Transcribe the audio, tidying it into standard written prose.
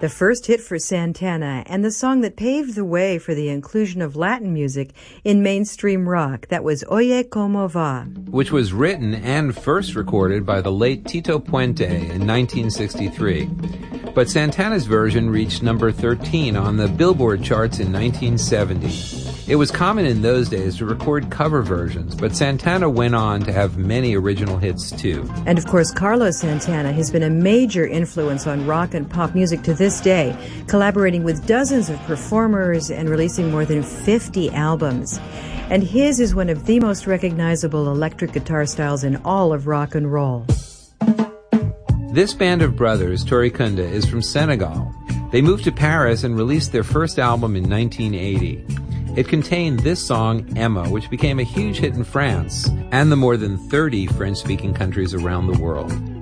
the first hit for Santana and the song that paved the way for the inclusion of Latin music in mainstream rock. That was Oye Como Va, which was written and first recorded by the late Tito Puente in 1963. But Santana's version reached number 13 on the Billboard charts in 1970. It was common in those days to record cover versions, but Santana went on to have many original hits too. And of course, Carlos Santana has been a major influence on rock and pop music to this day, collaborating with dozens of performers and releasing more than 50 albums. And his is one of the most recognizable electric guitar styles in all of rock and roll. This band of brothers, Touré Kunda, is from Senegal. They moved to Paris and released their first album in 1980. It contained this song, Emma, which became a huge hit in France and the more than 30 French-speaking countries around the world.